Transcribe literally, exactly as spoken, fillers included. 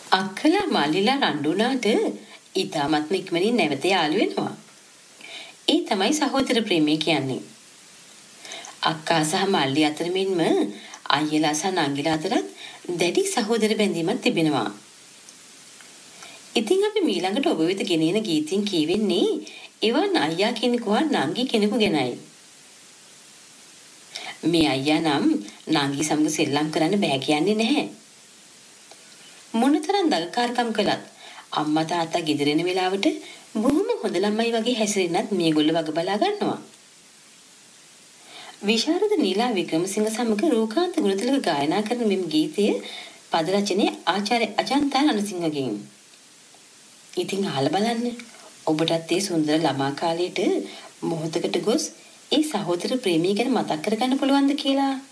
අක්කලා මල්ලිලා රණ්ඩු වුණාට ඊටමත්ම ඉක්මනින් නැවත යාළු වෙනවා. ඒ තමයි සහෝදර ප්‍රේමය කියන්නේ. අක්කා සහ මල්ලි අතර මෙන්ම අයියලා සහ නංගිලා අතරත් දැඩි සහෝදර බැඳීමක් තිබෙනවා. ඉතින් අපි ඊළඟට ඔබ වෙත ගෙනෙන ගීතෙන් කියවෙන්නේ එවන් අයියා කෙනෙකු හා නංගි කෙනෙකු ගැනයි. මේ අයියා නම් නංගි සමග සෙල්ලම් කරන්න බෑ කියන්නේ නැහැ. මොනතරම් දල්කාරකම් කළත් අම්මා තාත්තා ගෙදර එන වෙලාවට බොහොම හොඳ ළමයි වගේ හැසිරෙන්නත් මේගොල්ලෝ වග බලා ගන්නවා. විශාරද නීලා වික්‍රමසිංහ සමග රූකාන්ත ගුණතිලක ගායනා කරන මෙම ගීතය පද රචනයේ ආචාර්ය අජන්තා රණසිංහගෙන්. ඉතින් අහලා බලන්න. ඔබටත් ඒ සුන්දර ළමා කාලයට මොහොතකට ගොස් ඒ සහෝදර ප්‍රේමිය ගැන මතක් කරගන්න පුළුවන්ද කියලා.